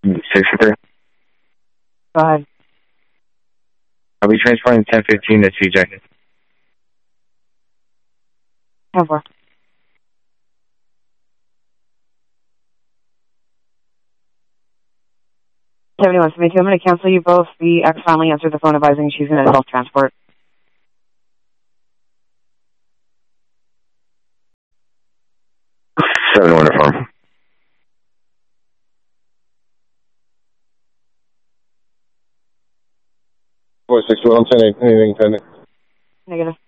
63. Go ahead. Are we transporting 1015 to TJ? 10-4. 7172. I'm going to cancel you both. The ex finally answered the phone advising she's going to self-transport. 71 to farm. 461, anything pending? Negative.